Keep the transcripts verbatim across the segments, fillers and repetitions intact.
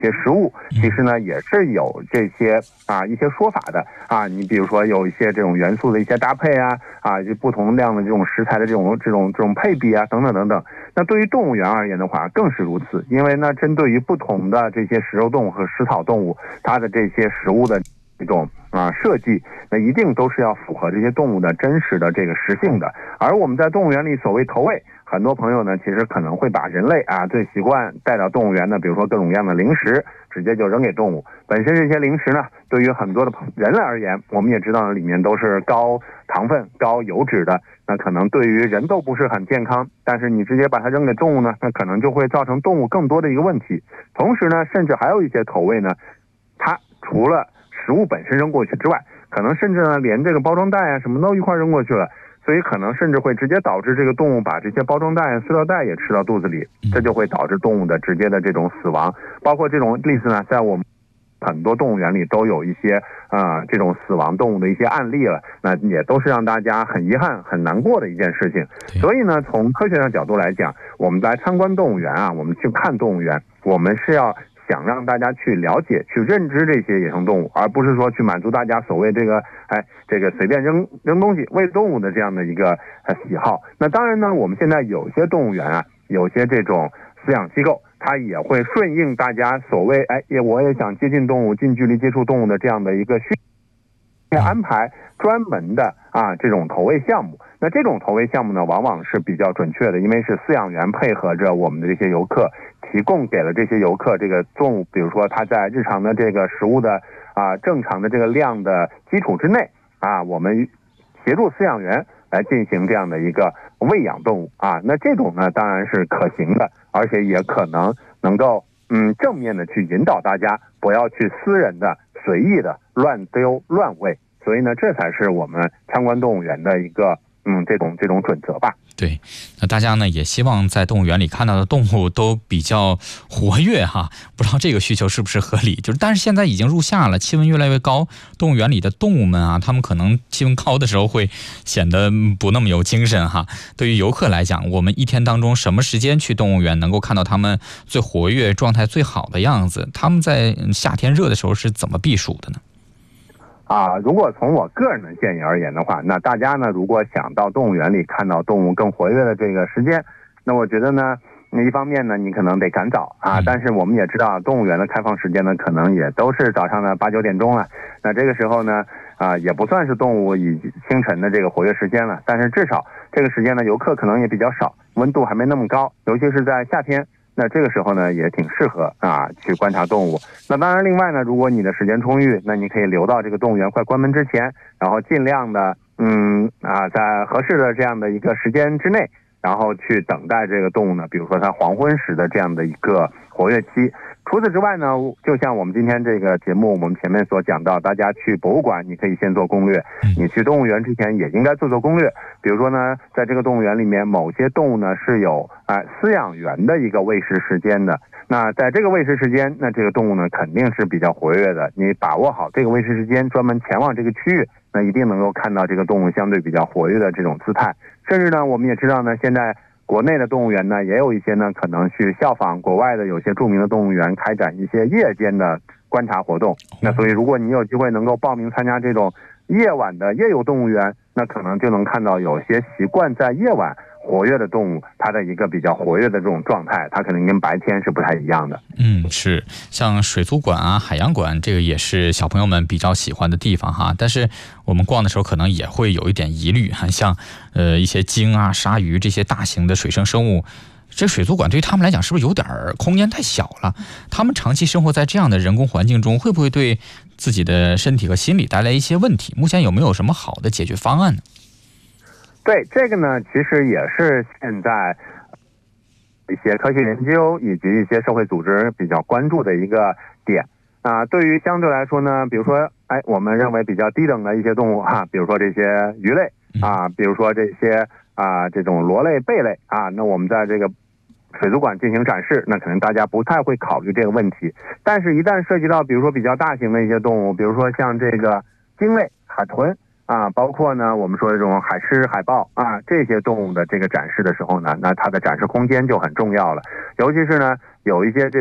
些食物其实呢也是有这些啊一些说法的啊，你比如说有一些这种元素的一些搭配啊啊，就不同量的这种食材的这种这种这种配比啊等等等等。那对于动物园而言的话更是如此，因为呢针对于不同的这些食肉动物和食草动物，它的这些食物的这种啊设计，那一定都是要符合这些动物的真实的这个食性的。而我们在动物园里所谓投喂，很多朋友呢其实可能会把人类啊最习惯带到动物园的，比如说各种各样的零食直接就扔给动物。本身这些零食呢对于很多的人类而言，我们也知道里面都是高糖分高油脂的，那可能对于人都不是很健康，但是你直接把它扔给动物呢，那可能就会造成动物更多的一个问题。同时呢甚至还有一些投喂呢，它除了食物本身扔过去之外，可能甚至呢连这个包装袋啊什么都一块扔过去了，所以可能甚至会直接导致这个动物把这些包装袋、塑料袋也吃到肚子里，这就会导致动物的直接的这种死亡。包括这种例子呢，在我们很多动物园里都有一些啊、呃、这种死亡动物的一些案例了，那也都是让大家很遗憾、很难过的一件事情。所以呢，从科学的角度来讲，我们来参观动物园啊，我们去看动物园，我们是要想让大家去了解、去认知这些野生动物，而不是说去满足大家所谓这个哎这个随便扔扔东西喂动物的这样的一个呃喜好。那当然呢，我们现在有些动物园啊，有些这种饲养机构，它也会顺应大家所谓哎也我也想接近动物、近距离接触动物的这样的一个需求，安排专门的啊这种投喂项目。那这种投喂项目呢，往往是比较准确的，因为是饲养员配合着我们的这些游客，提供给了这些游客这个动物，比如说它在日常的这个食物的啊正常的这个量的基础之内啊，我们协助饲养员来进行这样的一个喂养动物啊。那这种呢当然是可行的，而且也可能能够嗯正面的去引导大家不要去私人的随意的乱丢乱喂。所以呢，这才是我们参观动物园的一个嗯这种这种准则吧。 对，那大家呢也希望在动物园里看到的动物都比较活跃哈，不知道这个需求是不是合理？就是，但是现在已经入夏了，气温越来越高，动物园里的动物们啊，他们可能气温高的时候会显得不那么有精神哈。对于游客来讲，我们一天当中什么时间去动物园能够看到他们最活跃、状态最好的样子？他们在夏天热的时候是怎么避暑的呢？ 啊，如果从我个人的建议而言的话，那大家呢，如果想到动物园里看到动物更活跃的这个时间，那我觉得呢，那一方面呢，你可能得赶早啊，但是我们也知道，动物园的开放时间呢，可能也都是早上的八九点钟了。那这个时候呢，啊，也不算是动物以清晨的这个活跃时间了，但是至少这个时间呢，游客可能也比较少，温度还没那么高，尤其是在夏天。那这个时候呢，也挺适合啊去观察动物。那当然，另外呢，如果你的时间充裕，那你可以留到这个动物园快关门之前，然后尽量的嗯啊在合适的这样的一个时间之内，然后去等待这个动物呢，比如说它黄昏时的这样的一个活跃期。除此之外呢，就像我们今天这个节目我们前面所讲到，大家去博物馆你可以先做攻略，你去动物园之前也应该做做攻略。比如说呢，在这个动物园里面，某些动物呢是有啊、呃、饲养员的一个喂食时间的。那在这个喂食时间，那这个动物呢肯定是比较活跃的。你把握好这个喂食时间，专门前往这个区域，那一定能够看到这个动物相对比较活跃的这种姿态。甚至呢，我们也知道呢，现在国内的动物园呢，也有一些呢可能去效仿国外的有些著名的动物园，开展一些夜间的观察活动。那所以如果你有机会能够报名参加这种夜晚的夜游动物园，那可能就能看到有些习惯在夜晚活跃的动物，它的一个比较活跃的这种状态，它可能跟白天是不太一样的。 嗯，是，像水族馆啊、海洋馆，这个也是小朋友们比较喜欢的地方哈。但是我们逛的时候可能也会有一点疑虑哈，像呃一些鲸啊、鲨鱼这些大型的水生生物，这水族馆对于他们来讲是不是有点空间太小了？他们长期生活在这样的人工环境中，会不会对自己的身体和心理带来一些问题？目前有没有什么好的解决方案呢？ 对，这个呢，其实也是现在一些科学研究以及一些社会组织比较关注的一个点啊。对于相对来说呢，比如说，哎，我们认为比较低等的一些动物哈、啊，比如说这些鱼类啊，比如说这些啊这种螺类、贝类啊，那我们在这个水族馆进行展示，那可能大家不太会考虑这个问题。但是，一旦涉及到比如说比较大型的一些动物，比如说像这个鲸类、海豚。啊，包括呢，我们说这种海狮、海豹啊，这些动物的这个展示的时候呢，那它的展示空间就很重要了。尤其是呢，有一些这种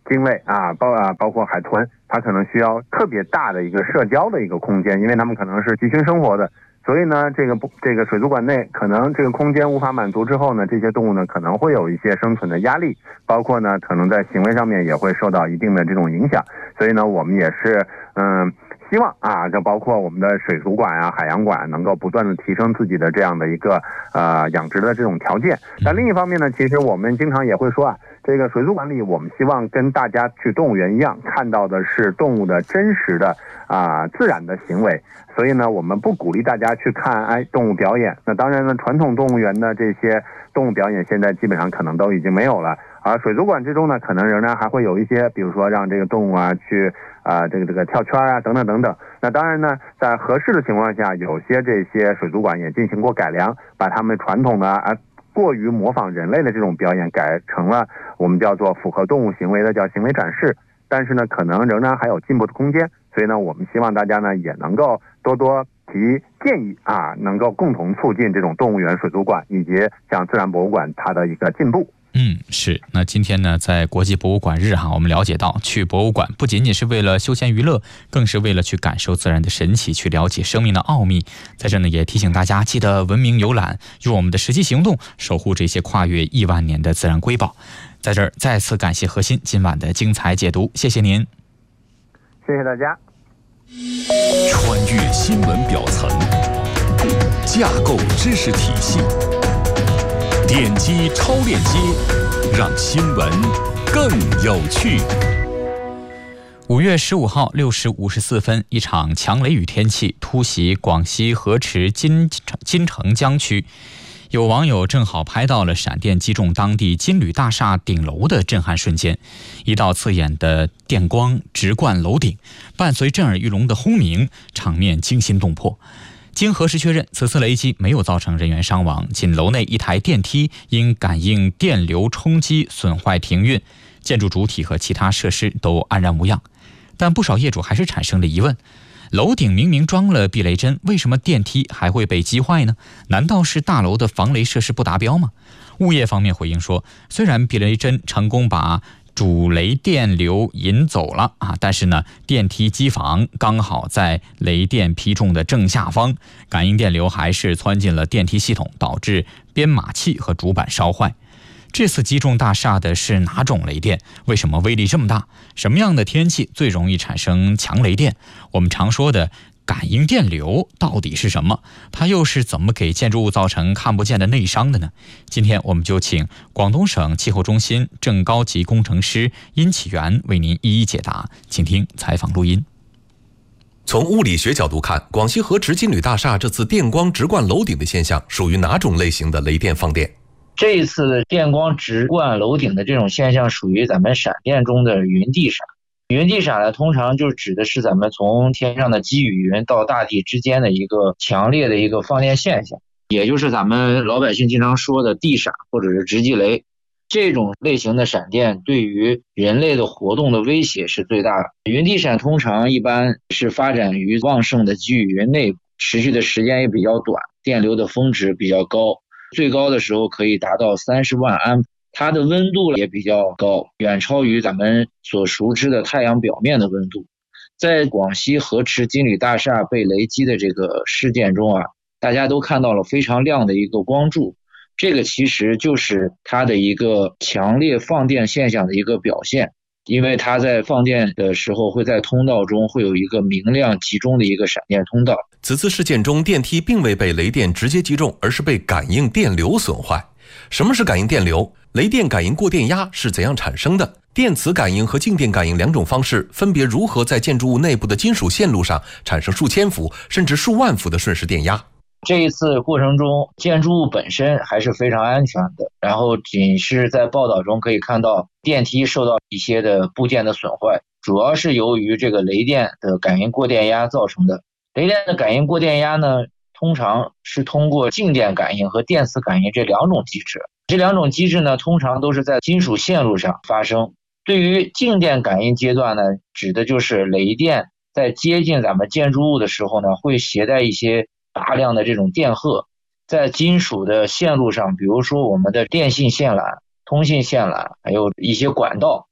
鲸类啊，包啊包括海豚，它可能需要特别大的一个社交的一个空间，因为它们可能是集群生活的。所以呢，这个不，这个水族馆内可能这个空间无法满足之后呢，这些动物呢可能会有一些生存的压力，包括呢可能在行为上面也会受到一定的这种影响。所以呢，我们也是嗯希望啊，就包括我们的水族馆啊、海洋馆能够不断的提升自己的这样的一个呃养殖的这种条件。但另一方面呢，其实我们经常也会说啊，这个水族馆里我们希望跟大家去动物园一样，看到的是动物的真实的啊、呃、自然的行为。所以呢，我们不鼓励大家去看哎动物表演。那当然呢，传统动物园的这些动物表演现在基本上可能都已经没有了。而水族馆之中呢，可能仍然还会有一些，比如说让这个动物啊去啊、呃、这个这个跳圈啊等等等等。那当然呢，在合适的情况下，有些这些水族馆也进行过改良，把他们传统的啊过于模仿人类的这种表演改成了我们叫做符合动物行为的叫行为展示。但是呢，可能仍然还有进步的空间。所以呢，我们希望大家呢也能够多多提建议啊，能够共同促进这种动物园、水族馆以及像自然博物馆它的一个进步。 嗯，是。那今天呢，在国际博物馆日哈，我们了解到，去博物馆不仅仅是为了休闲娱乐，更是为了去感受自然的神奇，去了解生命的奥秘。在这呢，也提醒大家记得文明游览，用我们的实际行动守护这些跨越亿万年的自然瑰宝。在这儿再次感谢何鑫今晚的精彩解读，谢谢您。 谢谢大家。 穿越新闻表层，架构知识体系，点击超链接，让新闻更有趣。 五月十五号六时五十四分，一场强雷雨天气突袭广西河池金金城江区。有网友正好拍到了闪电击中当地金旅大厦顶楼的震撼瞬间，一道刺眼的电光直贯楼顶，伴随震耳欲聋的轰鸣，场面惊心动魄。经核实确认，此次雷击没有造成人员伤亡，仅楼内一台电梯因感应电流冲击损坏停运，建筑主体和其他设施都安然无恙。但不少业主还是产生了疑问，楼顶明明装了避雷针，为什么电梯还会被击坏呢？难道是大楼的防雷设施不达标吗？物业方面回应说，虽然避雷针成功把主雷电流引走了啊，但是呢，电梯机房刚好在雷电劈中的正下方，感应电流还是窜进了电梯系统，导致编码器和主板烧坏。这次击中大厦的是哪种雷电？为什么威力这么大？什么样的天气最容易产生强雷电？我们常说的感应电流到底是什么？它又是怎么给建筑物造成看不见的内伤的呢？今天我们就请广东省气候中心正高级工程师殷启元为您一一解答，请听采访录音。 从物理学角度看，广西河池金旅大厦这次电光直贯楼顶的现象属于哪种类型的雷电放电？ 这一次电光直贯楼顶的这种现象属于咱们闪电中的云地闪。云地闪呢，通常就指的是咱们从天上的积雨云到大地之间的一个强烈的一个放电现象，也就是咱们老百姓经常说的地闪或者是直击雷。这种类型的闪电对于人类的活动的威胁是最大的。云地闪通常一般是发展于旺盛的积雨云内部，持续的时间也比较短，电流的峰值比较高，最高的时候可以达到三十万安，它的温度也比较高，远超于咱们所熟知的太阳表面的温度。在广西河池金旅大厦被雷击的这个事件中啊，大家都看到了非常亮的一个光柱，这个其实就是它的一个强烈放电现象的一个表现，因为它在放电的时候会在通道中会有一个明亮集中的一个闪电通道。 此次事件中，电梯并未被雷电直接击中，而是被感应电流损坏。什么是感应电流？雷电感应过电压是怎样产生的？电磁感应和静电感应两种方式分别如何在建筑物内部的金属线路上产生数千伏甚至数万伏的瞬时电压？ 这一次过程中，建筑物本身还是非常安全的，然后仅是在报道中可以看到电梯受到一些的部件的损坏，主要是由于这个雷电的感应过电压造成的。雷电的感应过电压呢，通常是通过静电感应和电磁感应这两种机制。这两种机制呢，通常都是在金属线路上发生。对于静电感应阶段呢，指的就是雷电在接近咱们建筑物的时候呢，会携带一些大量的这种电荷，在金属的线路上，比如说我们的电信线缆、通信线缆，还有一些管道，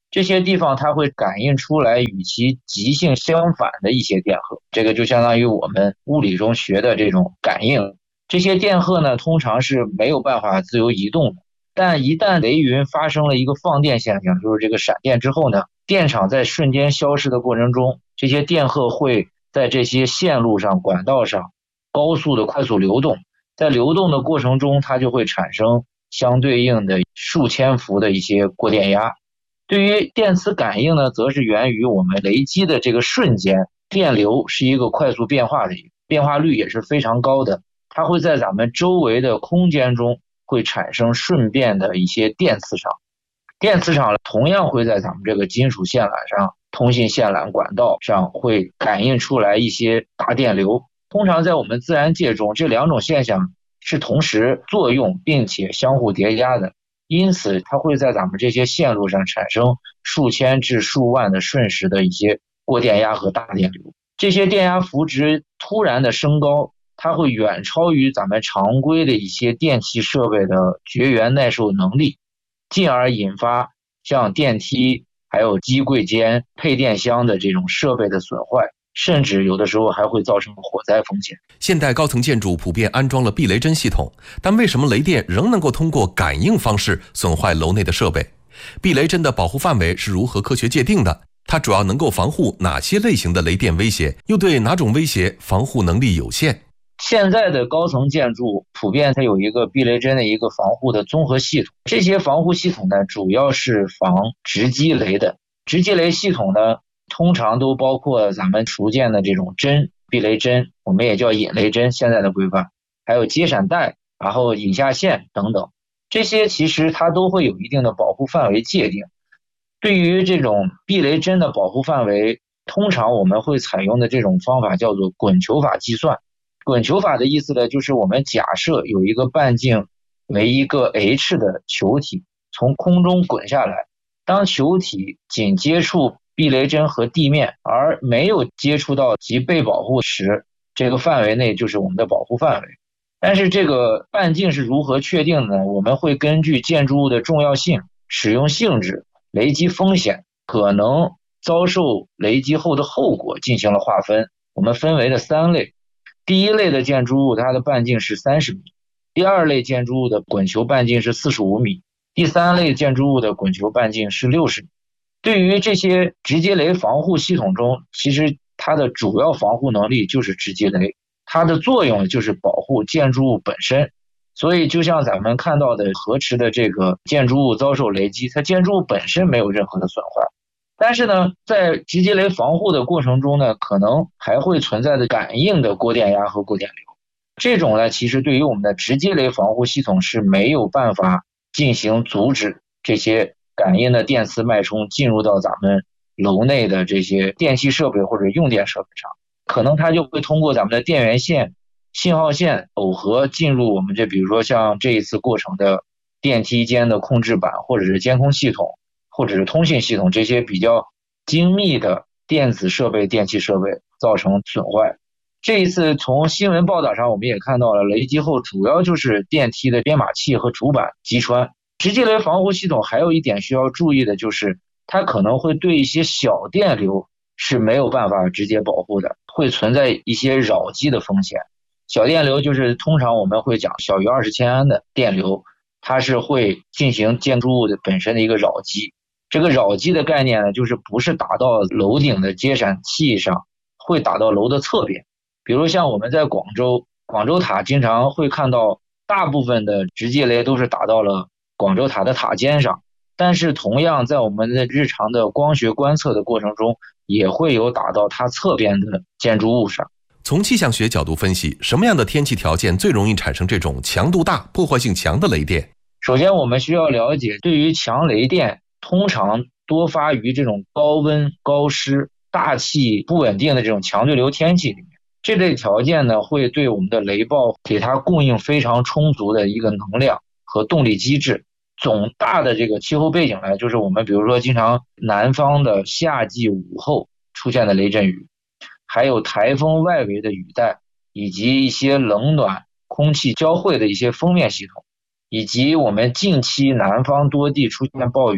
这些地方它会感应出来与其极性相反的一些电荷，这个就相当于我们物理中学的这种感应。这些电荷呢，通常是没有办法自由移动的，但一旦雷云发生了一个放电现象，就是这个闪电之后呢，电场在瞬间消失的过程中，这些电荷会在这些线路上、管道上高速的快速流动，在流动的过程中，它就会产生相对应的数千伏的一些过电压。对于电磁感应呢，则是源于我们雷击的这个瞬间，电流是一个快速变化的，变化率也是非常高的，它会在咱们周围的空间中会产生瞬变的一些电磁场。电磁场同样会在咱们这个金属线缆上、通信线缆管道上会感应出来一些大电流。通常在我们自然界中，这两种现象是同时作用并且相互叠加的，因此它会在咱们这些线路上产生数千至数万的瞬时的一些过电压和大电流。这些电压幅值突然的升高，它会远超于咱们常规的一些电气设备的绝缘耐受能力，进而引发像电梯还有机柜间、配电箱的这种设备的损坏，甚至有的时候还会造成火灾风险。 现代高层建筑普遍安装了避雷针系统，但为什么雷电仍能够通过感应方式损坏楼内的设备？避雷针的保护范围是如何科学界定的？它主要能够防护哪些类型的雷电威胁？又对哪种威胁防护能力有限？ 现在的高层建筑普遍它有一个避雷针的一个防护的综合系统，这些防护系统呢，主要是防直击雷的。直击雷系统呢，通常都包括咱们熟见的这种针、避雷针，我们也叫引雷针，现在的规范，还有接闪带，然后引下线等等，这些其实它都会有一定的保护范围界定。对于这种避雷针的保护范围，通常我们会采用的这种方法叫做滚球法计算。滚球法的意思呢，就是我们假设有一个半径为一个 h 的球体从空中滚下来，当球体仅接触避雷针和地面，而没有接触到其被保护时，这个范围内就是我们的保护范围。但是这个半径是如何确定的呢？我们会根据建筑物的重要性、使用性质、雷击风险、可能遭受雷击后的后果进行了划分，我们分为了三类。第一类的建筑物，它的半径是三十米；第二类建筑物的滚球半径是四十五米；第三类建筑物的滚球半径是六十米。对于这些直击雷防护系统中，其实它的主要防护能力就是直击雷，它的作用就是保护建筑物本身。所以就像咱们看到的河池的这个建筑物遭受雷击，它建筑物本身没有任何的损坏。但是呢，在直击雷防护的过程中呢，可能还会存在的感应的过电压和过电流。这种呢，其实对于我们的直击雷防护系统是没有办法进行阻止这些感应的电磁脉冲进入到咱们楼内的这些电气设备或者用电设备上，可能它就会通过咱们的电源线、信号线耦合进入我们这，比如说像这一次过程的电梯间的控制板，或者是监控系统，或者是通信系统，这些比较精密的电子设备、电气设备造成损坏。这一次从新闻报道上我们也看到了，雷击后主要就是电梯的编码器和主板击穿。直击雷防护系统还有一点需要注意的就是，它可能会对一些小电流是没有办法直接保护的，会存在一些扰击的风险。小电流就是通常我们会讲小于二十千安的电流，它是会进行建筑物的本身的一个扰击。这个扰击的概念呢，就是不是打到楼顶的接闪器上，会打到楼的侧边。比如像我们在广州，广州塔经常会看到大部分的直击雷都是打到了广州塔的塔尖上，但是同样在我们的日常的光学观测的过程中，也会有打到它侧边的建筑物上。 从气象学角度分析，什么样的天气条件最容易产生这种强度大、破坏性强的雷电？ 首先我们需要了解，对于强雷电通常多发于这种高温、高湿、大气不稳定的这种强对流天气里面。这类条件呢，会对我们的雷暴给它供应非常充足的一个能量和动力机制。总大的这个气候背景呢，就是我们比如说经常南方的夏季午后出现的雷阵雨，还有台风外围的雨带，以及一些冷暖空气交汇的一些锋面系统，以及我们近期南方多地出现暴雨，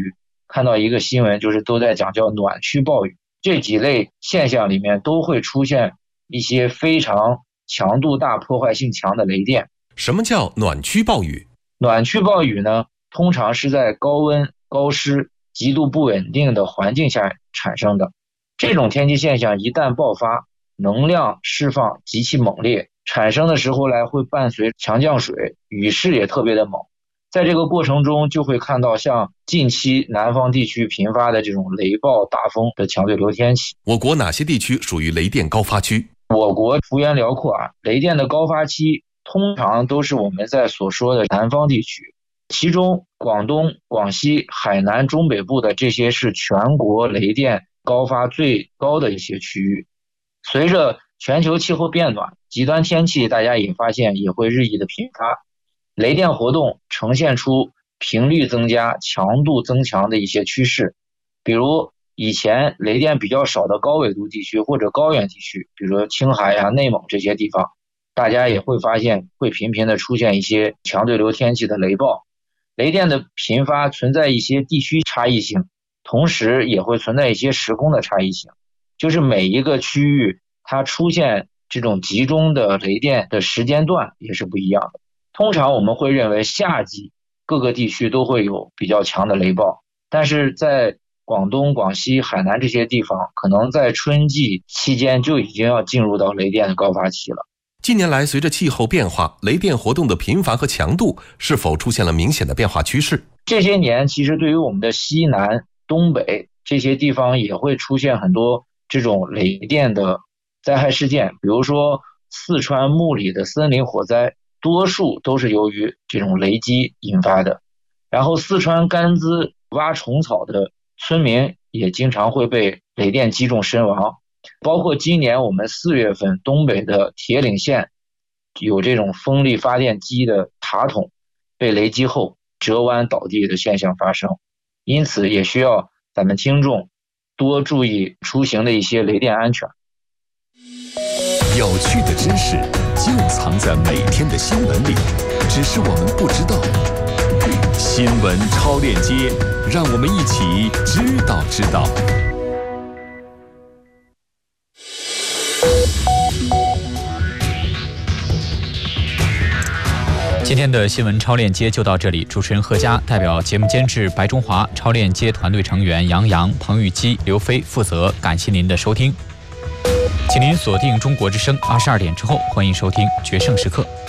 看到一个新闻，就是都在讲叫暖区暴雨，这几类现象里面都会出现一些非常强度大、破坏性强的雷电。 什么叫暖区暴雨？ 暖区暴雨呢，通常是在高温、高湿、极度不稳定的环境下产生的。这种天气现象一旦爆发，能量释放极其猛烈，产生的时候来会伴随强降水，雨势也特别的猛。在这个过程中就会看到像近期南方地区频发的这种雷暴大风的强对流天气。 我国哪些地区属于雷电高发区？ 我国幅员辽阔啊，雷电的高发期通常都是我们在所说的南方地区，其中广东、广西、海南、中北部的这些是全国雷电高发最高的一些区域。随着全球气候变暖，极端天气大家也发现也会日益的频发，雷电活动呈现出频率增加、强度增强的一些趋势。比如以前雷电比较少的高纬度地区或者高原地区，比如说青海呀、内蒙这些地方，大家也会发现会频频的出现一些强对流天气的雷暴。雷电的频发存在一些地区差异性，同时也会存在一些时空的差异性，就是每一个区域它出现这种集中的雷电的时间段也是不一样的。通常我们会认为夏季各个地区都会有比较强的雷暴，但是在广东、广西、海南这些地方，可能在春季期间就已经要进入到雷电的高发期了。 近年来，随着气候变化，雷电活动的频繁和强度是否出现了明显的变化趋势？ 这些年其实对于我们的西南、东北这些地方也会出现很多这种雷电的灾害事件，比如说四川木里的森林火灾，多数都是由于这种雷击引发的。然后四川甘孜挖虫草的村民也经常会被雷电击中身亡。包括今年我们四月份东北的铁岭县有这种风力发电机的塔筒被雷击后折弯倒地的现象发生，因此也需要咱们听众多注意出行的一些雷电安全。 有趣的知识就藏在每天的新闻里，只是我们不知道。新闻超链接，让我们一起知道知道。 今天的新闻超链接就到这里，主持人何佳代表节目监制白中华、超链接团队成员杨洋、彭玉基、刘飞负责，感谢您的收听。请您锁定中国之声，二十二点之后欢迎收听《决胜时刻》。